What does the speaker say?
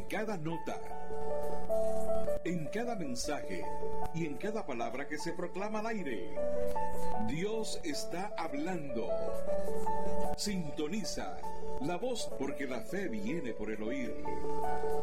cada nota, en cada mensaje y en cada palabra que se proclama al aire. Dios está hablando. Sintoniza la voz, porque la fe viene por el oír.